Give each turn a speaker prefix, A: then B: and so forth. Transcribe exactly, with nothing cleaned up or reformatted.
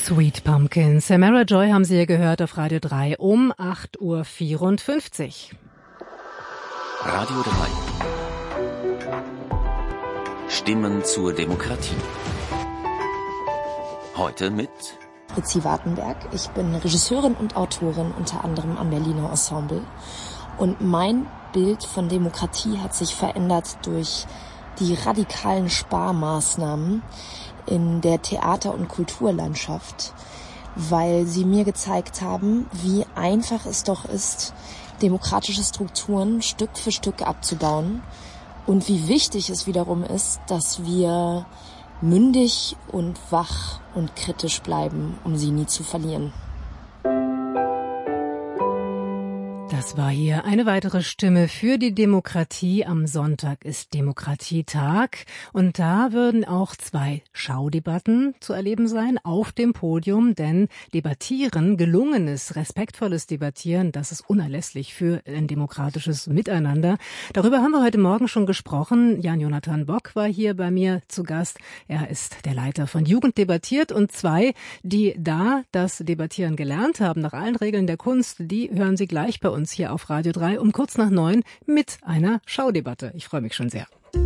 A: Sweet Pumpkin. Samara Joy haben Sie hier gehört auf Radio drei um acht Uhr vierundfünfzig.
B: Radio drei. Stimmen zur Demokratie. Heute mit
C: Ritzi Wartenberg. Ich bin Regisseurin und Autorin, unter anderem am Berliner Ensemble. Und mein Bild von Demokratie hat sich verändert durch die radikalen Sparmaßnahmen in der Theater- und Kulturlandschaft, weil sie mir gezeigt haben, wie einfach es doch ist, demokratische Strukturen Stück für Stück abzubauen und wie wichtig es wiederum ist, dass wir mündig und wach und kritisch bleiben, um sie nie zu verlieren.
A: Das war hier eine weitere Stimme für die Demokratie. Am Sonntag ist Demokratietag und da würden auch zwei Schaudebatten zu erleben sein auf dem Podium, denn Debattieren, gelungenes, respektvolles Debattieren, das ist unerlässlich für ein demokratisches Miteinander. Darüber haben wir heute Morgen schon gesprochen. Jan-Jonathan Bock war hier bei mir zu Gast. Er ist der Leiter von Jugend debattiert und zwei, die da das Debattieren gelernt haben, nach allen Regeln der Kunst, die hören Sie gleich bei uns hier auf Radio drei um kurz nach neun mit einer Schaudebatte. Ich freue mich schon sehr.